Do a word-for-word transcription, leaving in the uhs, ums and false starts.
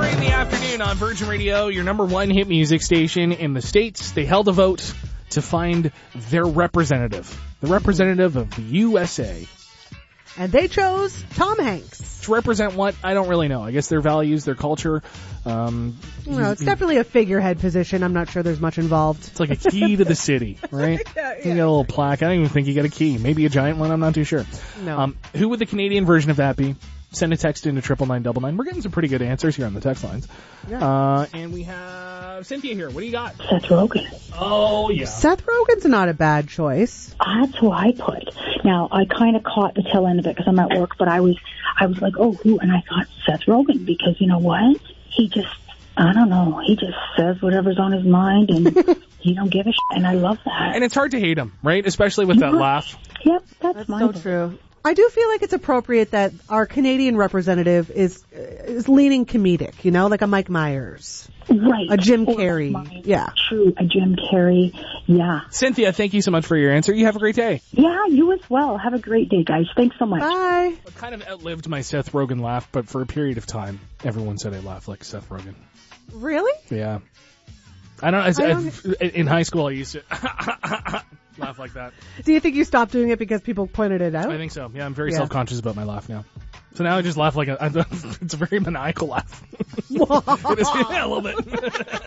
three in the afternoon on Virgin Radio, your number one hit music station in the States. They held a vote to find their representative, the representative of the U S A. And they chose Tom Hanks. To represent what? I don't really know. I guess their values, their culture. Um, no, it's definitely a figurehead position. I'm not sure there's much involved. It's like a key to the city, right? yeah, yeah. You got a little plaque. I don't even think you got a key. Maybe a giant one. I'm not too sure. No. Um, who would the Canadian version of that be? Send a text into triple nine double nine. We're getting some pretty good answers here on the text lines. Yeah. Uh, and we have Cynthia here. What do you got? Seth Rogen. Oh, yeah. Seth Rogen's not a bad choice. That's who I put. Now, I kind of caught the tail end of it because I'm at work, but I was, I was like, oh, who? And I thought Seth Rogen because you know what? He just, I don't know, he just says whatever's on his mind and he don't give a shit, and I love that. And it's hard to hate him, right? Especially with yeah. that laugh. Yep, that's, That's my so vote. true. I do feel like it's appropriate that our Canadian representative is is leaning comedic, you know, like a Mike Myers. Right. A Jim Or Carrey. mine. Yeah. True, a Jim Carrey. Yeah. Cynthia, thank you so much for your answer. You have a great day. Yeah, you as well. Have a great day, guys. Thanks so much. Bye. I kind of outlived my Seth Rogen laugh, but for a period of time, everyone said I laughed like Seth Rogen. Really? Yeah. I don't, I, I don't I, in high school I used to laugh like that. Do you think you stopped doing it because people pointed it out? I think so. Yeah, I'm very Yeah. self-conscious about my laugh now. So now I just laugh like a, it's a very maniacal laugh. It is, yeah, a little bit.